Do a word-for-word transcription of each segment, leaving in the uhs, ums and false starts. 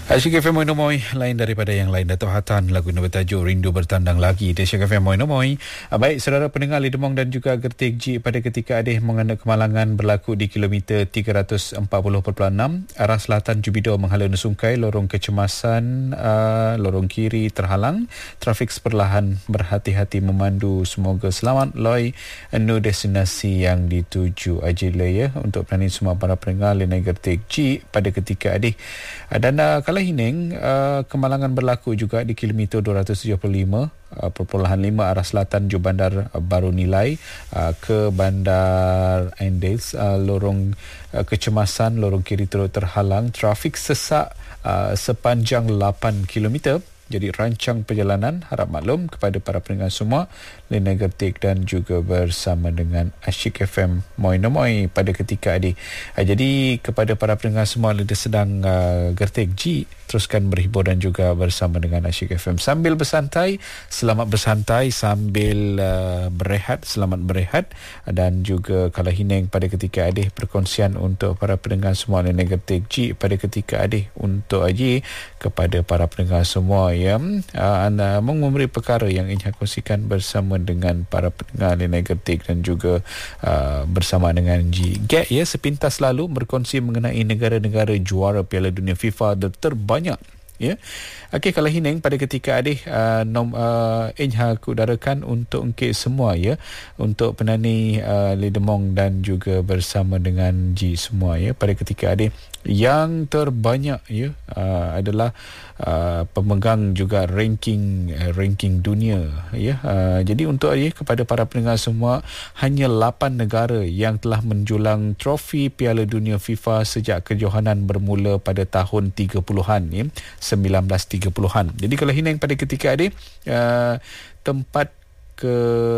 Asyik F M Moino Moy, lain daripada yang lain. Dato' Hatan, lagu ini bertajuk Rindu Bertandang Lagi di Asyik F M Moino Moy. Baik, saudara pendengar Lidemong dan juga Gertik G, pada ketika Adeh mengandung kemalangan berlaku di kilometer tiga ratus empat puluh perpuluhan enam arah selatan Jubido menghala Nusungkai, lorong kecemasan, uh, lorong kiri terhalang, trafik seperlahan, berhati-hati memandu. Semoga selamat loi enu destinasi yang dituju. Ajila ya untuk pelani semua para pendengar Lenai Gertik G pada ketika Adeh. Dan uh, kalau hining uh, kemalangan berlaku juga di kilometer dua ratus tujuh puluh lima uh, perpuluhan lima arah selatan Ju Bandar uh, Baru Nilai uh, ke Bandar Andes, uh, lorong uh, kecemasan, lorong kiri turut terhalang, trafik sesak uh, sepanjang lapan kilometer. Jadi rancang perjalanan, harap maklum kepada para pendengar semua Lenai Gertik dan juga bersama dengan Asyik F M Moino Moy pada ketika adik. Uh, jadi kepada para pendengar semua yang sedang uh, Gertik G, teruskan berhibur dan juga bersama dengan Asyik F M sambil bersantai. Selamat bersantai sambil uh, berehat, selamat berehat. Dan juga kalau hining pada ketika adik perkongsian untuk para pendengar semua Lenai Gertik G pada ketika adik untuk aji kepada para pendengar semua yang uh, anda memberi perkara yang ingin kongsikan bersama dengan para pendengar Lenai Gertik dan juga uh, bersama dengan G. Gek ya sepintas lalu berkongsi mengenai negara-negara juara Piala Dunia FIFA terbanyak. Ya. Okey, kalau hining pada ketika adih uh, nom uh, inha kudarakan untuk engkit semua ya, untuk penani uh, Lidemong dan juga bersama dengan G semua ya, pada ketika adih yang terbanyak ya uh, adalah uh, pemegang juga ranking uh, ranking dunia ya. Uh, jadi untuk ya kepada para pendengar semua, hanya lapan negara yang telah menjulang trofi Piala Dunia FIFA sejak kejohanan bermula pada tahun tiga puluhan ya, sembilan belas tiga puluhan. Jadi kalau hining pada ketika ada uh, tempat ke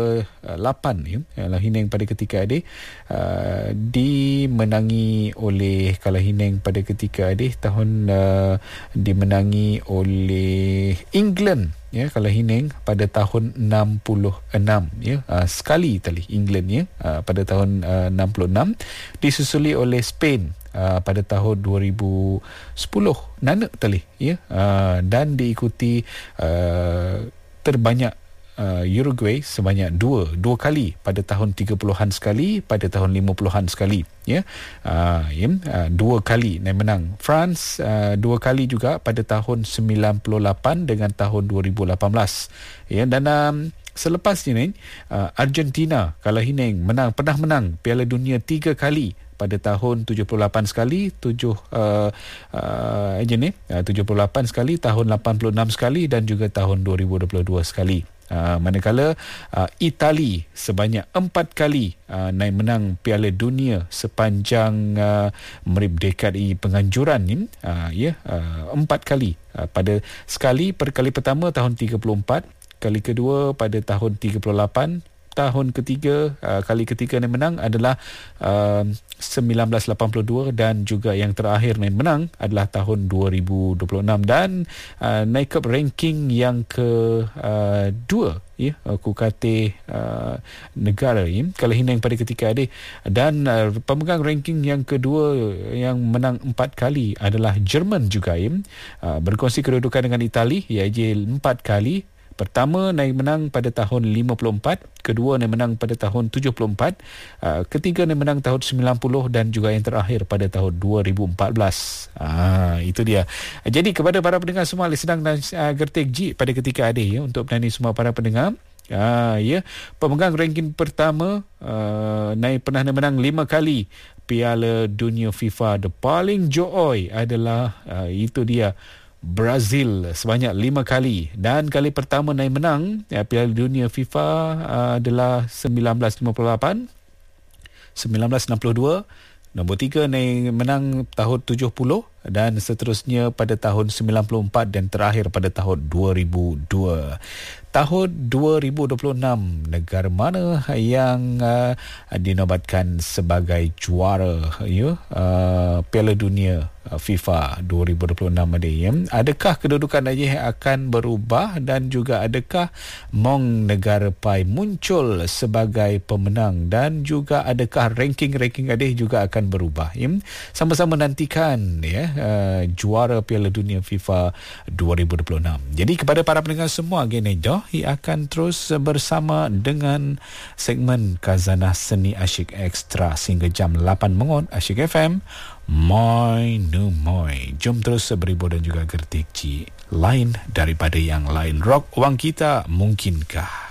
lapan ya, kalau hining pada ketika ada uh, dimenangi oleh, kalau hining pada ketika ada tahun uh, dimenangi oleh England ya, kalau hining pada tahun enam puluh enam ya, uh, sekali tadi England ya, uh, pada tahun uh, enam puluh enam, disusuli oleh Spain Uh, pada tahun dua ribu sepuluh nanak tali ya, uh, dan diikuti uh, terbanyak uh, Uruguay sebanyak dua dua kali pada tahun tiga puluhan sekali, pada tahun lima puluhan sekali ya, uh, ya uh, dua kali naik menang. France uh, dua kali juga pada tahun sembilan puluh lapan dengan tahun dua ribu lapan belas ya. Dan um, selepas ini uh, Argentina kalau hining menang, pernah menang Piala Dunia tiga kali, pada tahun tujuh puluh lapan sekali, tujuh uh, uh, aja ni, uh, tujuh puluh lapan sekali, tahun lapan puluh enam sekali dan juga tahun dua ribu dua puluh dua sekali. Uh, manakala uh, Itali sebanyak empat kali uh, naik menang Piala Dunia sepanjang uh, merdekati penganjuran ni, uh, ya, uh, empat kali. Uh, pada sekali per kali pertama tahun tiga puluh empat, kali kedua pada tahun tiga puluh lapan, tahun ketiga, uh, kali ketiga yang menang adalah uh, sembilan belas lapan puluh dua, dan juga yang terakhir yang menang adalah tahun dua ribu dua puluh enam, dan uh, naik ke ranking yang ke uh, dua ya, aku kata uh, negara ya, kalau hining pada ketika ada. Dan uh, pemegang ranking yang kedua yang menang empat kali adalah Jerman juga ya, uh, berkongsi kedudukan dengan Itali iaitu empat kali. Pertama naik menang pada tahun lima puluh empat, kedua naik menang pada tahun tujuh puluh empat, uh, ketiga naik menang tahun sembilan puluh, dan juga yang terakhir pada tahun dua ribu empat belas. Ah, itu dia. Jadi kepada para pendengar semua yang sedang uh, Gertik G pada ketika ada ya, untuk penani semua para pendengar, ah ya, pemegang ranking pertama uh, naik pernah naik menang lima kali Piala Dunia FIFA. The paling joy adalah uh, itu dia, Brazil sebanyak lima kali, dan kali pertama naik menang ya, Piala Dunia FIFA uh, adalah sembilan belas lima puluh lapan, sembilan belas enam puluh dua, nombor tiga naik menang tahun tujuh puluh, dan seterusnya pada tahun sembilan puluh empat, dan terakhir pada tahun dua ribu dua. Tahun dua ribu dua puluh enam, negara mana yang uh, dinobatkan sebagai juara ya, uh, Piala Dunia uh, FIFA dua ribu dua puluh enam ini ya? Adakah kedudukan Aceh akan berubah, dan juga adakah Mong Negara Pai muncul sebagai pemenang, dan juga adakah ranking-ranking Aceh juga akan berubah ya? Sama-sama nantikan ya uh, juara Piala Dunia FIFA dua ribu dua puluh enam. Jadi kepada para pendengar semua, gini dah ia akan terus bersama dengan segmen Khazanah Seni Asyik Ekstra sehingga jam lapan mengot. Asyik F M, Moi Nu Moi. Jom terus berhibur dan juga gertik Ci. Lain daripada yang lain. Rock wang kita, mungkinkah?